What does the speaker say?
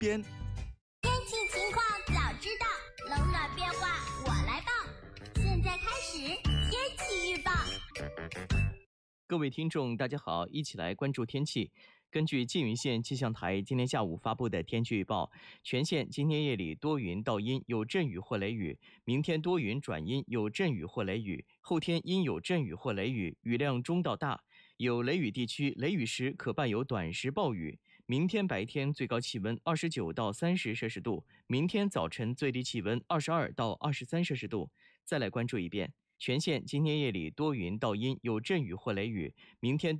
编。 天气情况早知道，冷暖变化我来报。现在开始天气预报。 各位听众大家好，一起来关注天气。根据缙云县气象台今天下午发布的天气预报，全县今天夜里多云到阴，有阵雨或雷雨，明天多云转阴，有阵雨或雷雨，后天阴有阵雨或雷雨，雨量中到大，有雷雨地区雷雨时可伴有短时暴雨。明天白天最高气温29到30摄氏度，明天早晨最低气温22到23摄氏度。再来关注一遍，全县今天夜里多云到阴，有阵雨或雷雨，明天多